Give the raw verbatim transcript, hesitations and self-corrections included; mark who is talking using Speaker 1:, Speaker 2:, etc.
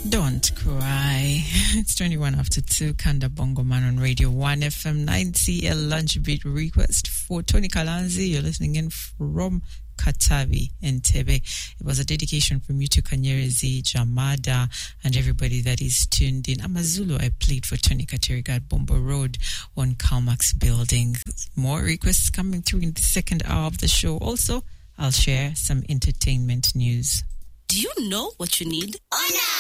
Speaker 1: Don't cry. It's twenty-one after two. Kanda Bongo Man on Radio one F M ninety. A lunch beat request for Tony Kalanzi. You're listening in from Katavi in Tebe. It was a dedication from you to Kanyerezi, Jamada, and everybody that is tuned in. Amazulu, I played for Tony Kateriga at Bombo Road on Calmax Building. More requests coming through in the second hour of the show. Also, I'll share some entertainment news.
Speaker 2: Do you know what you need? Oh, no!